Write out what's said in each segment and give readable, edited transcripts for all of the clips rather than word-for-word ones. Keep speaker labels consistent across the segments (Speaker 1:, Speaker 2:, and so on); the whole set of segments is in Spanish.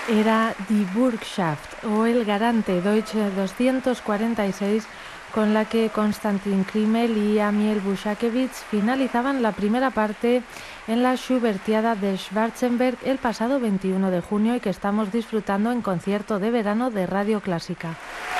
Speaker 1: Era Die Bürgschaft o el Garante Deutsche 246, con la que Konstantin Krimmel y Amiel Bushakevich finalizaban la primera parte en la Schubertiada de Schwarzenberg el pasado 21 de junio y que estamos disfrutando en concierto de verano de Radio Clásica.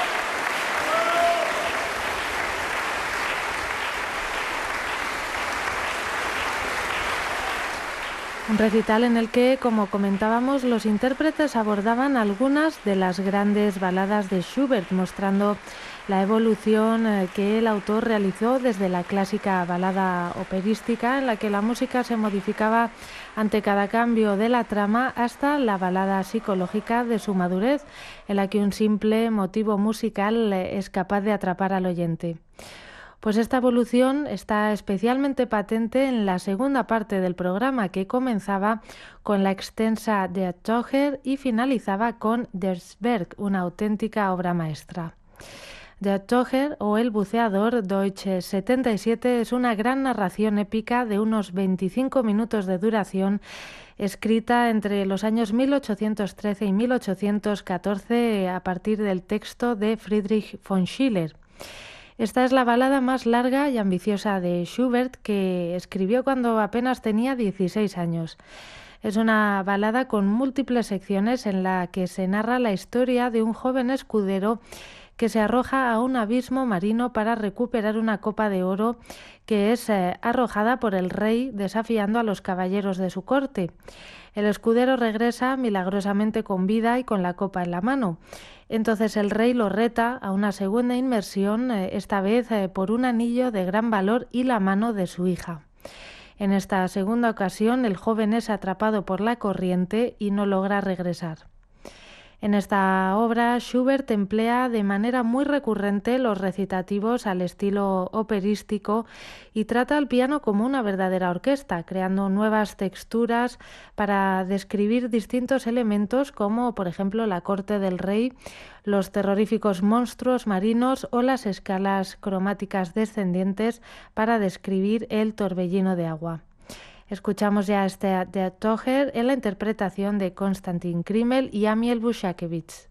Speaker 1: Un recital en el que, como comentábamos, los intérpretes abordaban algunas de las grandes baladas de Schubert, mostrando la evolución que el autor realizó desde la clásica balada operística, en la que la música se modificaba ante cada cambio de la trama, hasta la balada psicológica de su madurez, en la que un simple motivo musical es capaz de atrapar al oyente. Pues esta evolución está especialmente patente en la segunda parte del programa, que comenzaba con la extensa Der Taucher y finalizaba con Der Zwerg, una auténtica obra maestra. Der Taucher, o El buceador, Deutsch 77, es una gran narración épica de unos 25 minutos de duración, escrita entre los años 1813 y 1814 a partir del texto de Friedrich von Schiller. Esta es la balada más larga y ambiciosa de Schubert, que escribió cuando apenas tenía 16 años. Es una balada con múltiples secciones en la que se narra la historia de un joven escudero que se arroja a un abismo marino para recuperar una copa de oro que es arrojada por el rey, desafiando a los caballeros de su corte. El escudero regresa milagrosamente con vida y con la copa en la mano. Entonces el rey lo reta a una segunda inmersión, esta vez por un anillo de gran valor y la mano de su hija. En esta segunda ocasión el joven es atrapado por la corriente y no logra regresar. En esta obra, Schubert emplea de manera muy recurrente los recitativos al estilo operístico y trata al piano como una verdadera orquesta, creando nuevas texturas para describir distintos elementos como, por ejemplo, la corte del rey, los terroríficos monstruos marinos o las escalas cromáticas descendientes para describir el torbellino de agua. Escuchamos ya Der Taucher en la interpretación de Konstantin Krimmel y Amiel Bushakevich.